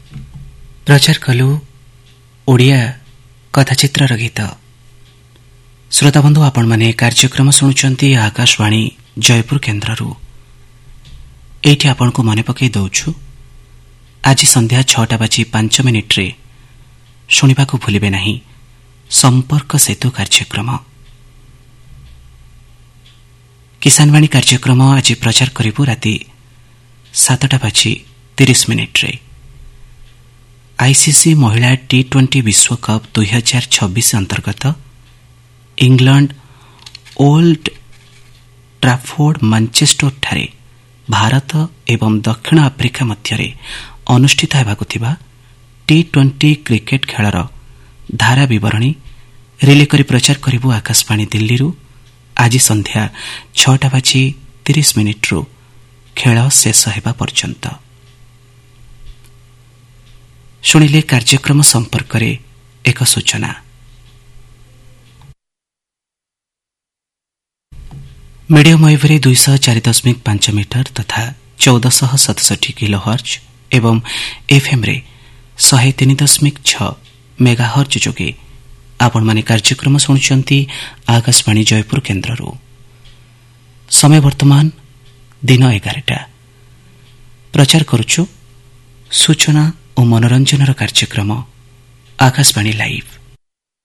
प्रचार कलु ओडिया कथाचित्रर गीत। श्रोताबंधु आपण माने कार्यक्रम शुणुचंती आकाशवाणी जयपुर केन्द्ररू। एठी आपण को मने पकई दउछु आज संध्या 6:05 शुणिबा को भूलिबे नहीं संपर्क सेतु कार्यक्रम। किसानवाणी कार्यक्रम आज प्रचार करिबु राति 7:30 आईसीसी महिला T20 विश्वकप 2026 अंतर्गत इंग्लैंड ओल्ड ट्राफोर्ड मैनचेस्टर ठारे भारत एवं दक्षिण आफ्रिका मध्य अनुष्ठित हेबाकु थिबा T20 क्रिकेट खेलर धारा विवरणी रिले करी प्रचार करिबु आकाशवाणी दिल्ली रु आज संध्या 6:30 रु खेल शेष हेबा पर्यंत। शुणिले कार्यक्रम संपर्क रे एक सूचना। मीडियम वेव रे 204.5 मीटर तथा 1467 किलोहर्ट्ज एवं एफएम रे 103.6 मेगाहर्ट्ज जोगे आपण माने कार्यक्रम सुनुचंती आकाशवाणी जयपुर केन्द्ररू। समय वर्तमान दिन 11टा। प्रचार करुछु सूचना और मनोरंजन कार्यक्रम आकाशवाणी लाइव।